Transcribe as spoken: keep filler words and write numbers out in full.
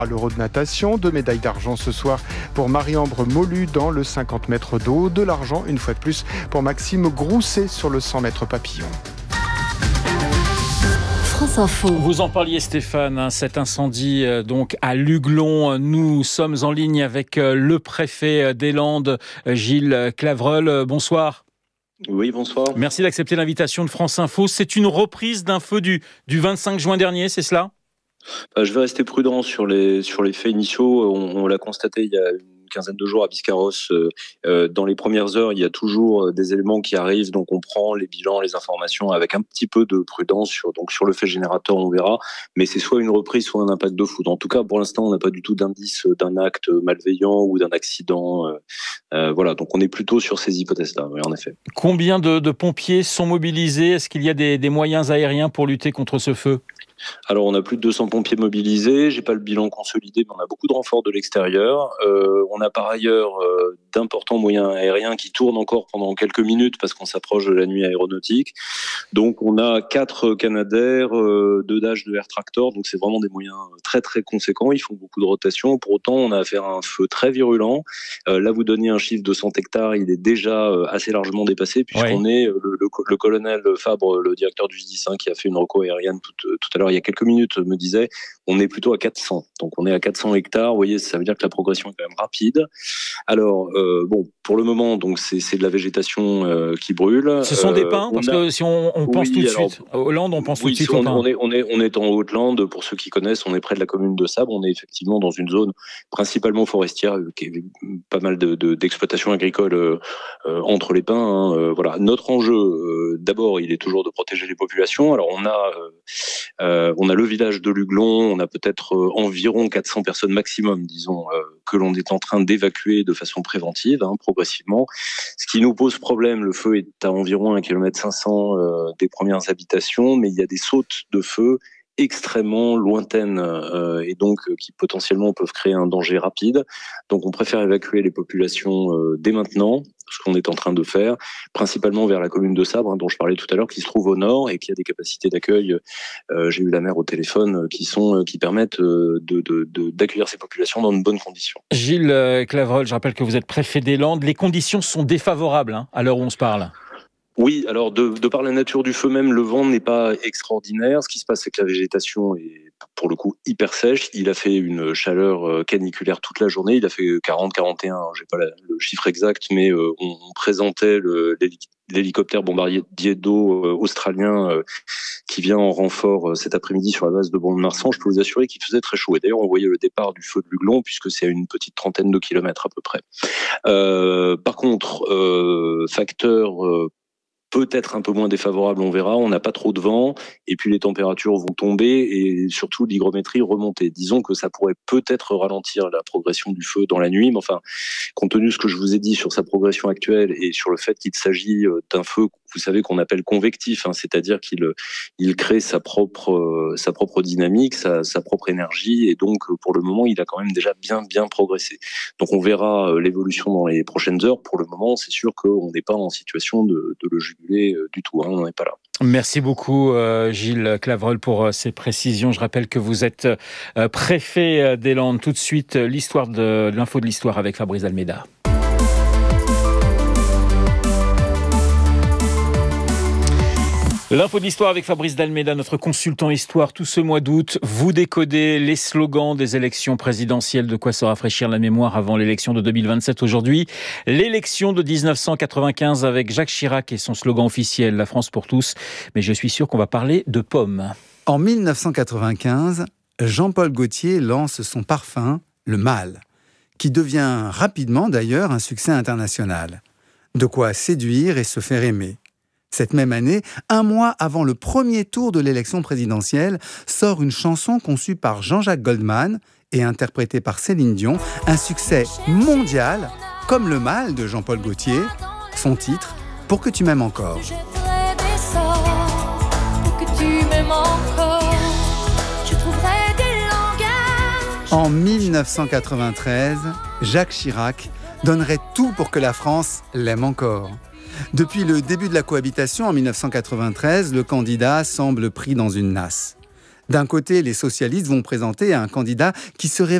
À l'Euro de natation, deux médailles d'argent ce soir pour Marie-Ambre Molu dans le cinquante mètres d'eau. De l'argent, une fois de plus, pour Maxime Grousset sur le cent mètres papillon. France Info. Vous en parliez Stéphane, hein, cet incendie euh, donc à Luglon. Nous sommes en ligne avec euh, le préfet des Landes, Gilles Clavreul. Euh, bonsoir. Oui, bonsoir. Merci d'accepter l'invitation de France Info. C'est une reprise d'un feu du, du vingt-cinq juin dernier, c'est cela ? Bah, je vais rester prudent sur les, sur les faits initiaux. On, on l'a constaté il y a une quinzaine de jours à Biscarrosse. Euh, euh, dans les premières heures, il y a toujours des éléments qui arrivent, donc on prend les bilans, les informations avec un petit peu de prudence. Sur, donc sur le fait générateur, on verra. Mais c'est soit une reprise, soit un impact de foudre. En tout cas, pour l'instant, on n'a pas du tout d'indice d'un acte malveillant ou d'un accident. Euh, euh, voilà, donc on est plutôt sur ces hypothèses-là, oui, en effet. Combien de, de pompiers sont mobilisés ? Est-ce qu'il y a des, des moyens aériens pour lutter contre ce feu ? Alors, on a plus de deux cents pompiers mobilisés. J'ai pas le bilan consolidé, mais on a beaucoup de renforts de l'extérieur. Euh, on a par ailleurs euh, d'importants moyens aériens qui tournent encore pendant quelques minutes parce qu'on s'approche de la nuit aéronautique. Donc, on a quatre Canadair, euh, deux Dash, deux Air Tractor. Donc, c'est vraiment des moyens très très conséquents. Ils font beaucoup de rotation. Pour autant, on a affaire à un feu très virulent. Euh, là, vous donniez un chiffre de cent hectares. Il est déjà euh, assez largement dépassé puisqu'on oui. est le, le, le colonel Fabre, le directeur du J D cinq, qui a fait une reco aérienne tout, tout à l'heure il y a quelques minutes, me disait on est plutôt à quatre cents. Donc on est à quatre cents hectares. Vous voyez, ça veut dire que la progression est quand même rapide. Alors euh, bon, pour le moment, donc c'est, c'est de la végétation euh, qui brûle. Ce sont des euh, pins, parce a... que si on, on pense oui, tout de alors, suite aux Landes, on pense oui, tout de suite on, aux pins. On est, on est, on est en Haute-Lande. Pour ceux qui connaissent, on est près de la commune de Sabre. On est effectivement dans une zone principalement forestière, qui est pas mal de, de, d'exploitation agricole euh, entre les pins. Hein, euh, voilà. Notre enjeu, euh, d'abord, il est toujours de protéger les populations. Alors on a euh, euh, on a le village de Luglon, on a peut-être euh, environ quatre cents personnes maximum, disons, euh, que l'on est en train d'évacuer de façon préventive, hein, progressivement. Ce qui nous pose problème, le feu est à environ un kilomètre cinq cents euh, des premières habitations, mais il y a des sautes de feu extrêmement lointaines euh, et donc euh, qui potentiellement peuvent créer un danger rapide. Donc on préfère évacuer les populations euh, dès maintenant, ce qu'on est en train de faire, principalement vers la commune de Sabre, hein, dont je parlais tout à l'heure, qui se trouve au nord et qui a des capacités d'accueil, euh, j'ai eu la maire au téléphone, euh, qui sont euh, qui permettent euh, de, de, de, d'accueillir ces populations dans de bonnes conditions. Gilles Clavreul, je rappelle que vous êtes préfet des Landes. Les conditions sont défavorables hein, à l'heure où on se parle. Oui, alors de, de par la nature du feu même, le vent n'est pas extraordinaire. Ce qui se passe, c'est que la végétation est pour le coup hyper sèche. Il a fait une chaleur caniculaire toute la journée. Il a fait quarante, quarante et un, j'ai pas la, le chiffre exact, mais euh, on, on présentait le, l'hélicoptère bombardier d'eau euh, australien euh, qui vient en renfort euh, cet après-midi sur la base de Mont-de-Marsan. Je peux vous assurer qu'il faisait très chaud. Et d'ailleurs, on voyait le départ du feu de Luglon, puisque c'est à une petite trentaine de kilomètres à peu près. Euh, par contre, euh, facteur... Euh, peut-être un peu moins défavorable, on verra. On n'a pas trop de vent et puis les températures vont tomber et surtout l'hygrométrie remonter. Disons que ça pourrait peut-être ralentir la progression du feu dans la nuit, mais enfin, compte tenu de ce que je vous ai dit sur sa progression actuelle et sur le fait qu'il s'agit d'un feu, vous savez, qu'on appelle convectif, hein, c'est-à-dire qu'il il crée sa propre euh, sa propre dynamique, sa, sa propre énergie et donc pour le moment, il a quand même déjà bien bien progressé. Donc on verra l'évolution dans les prochaines heures. Pour le moment, c'est sûr qu'on n'est pas en situation de, de le juger du tout, hein, on n'en est pas là. Merci beaucoup euh, Gilles Clavreul pour euh, ces précisions. Je rappelle que vous êtes euh, préfet des Landes. Tout de suite, l'histoire de, l'info de l'histoire avec Fabrice Almeida. L'info de l'histoire avec Fabrice Dalméda, notre consultant histoire. Tout ce mois d'août, vous décodez les slogans des élections présidentielles. De quoi se rafraîchir la mémoire avant l'élection de deux mille vingt-sept aujourd'hui. L'élection de dix-neuf cent quatre-vingt-quinze avec Jacques Chirac et son slogan officiel, la France pour tous. Mais je suis sûr qu'on va parler de pommes. En dix-neuf cent quatre-vingt-quinze, Jean-Paul Gaultier lance son parfum, le Mâle, qui devient rapidement d'ailleurs un succès international. De quoi séduire et se faire aimer. Cette même année, un mois avant le premier tour de l'élection présidentielle, sort une chanson conçue par Jean-Jacques Goldman et interprétée par Céline Dion, un succès mondial, comme le Mâle de Jean-Paul Gaultier, son titre « Pour que tu m'aimes encore ». En dix-neuf cent quatre-vingt-treize, Jacques Chirac donnerait tout pour que la France l'aime encore. Depuis le début de la cohabitation en dix-neuf cent quatre-vingt-treize, le candidat semble pris dans une nasse. D'un côté, les socialistes vont présenter un candidat qui se révèle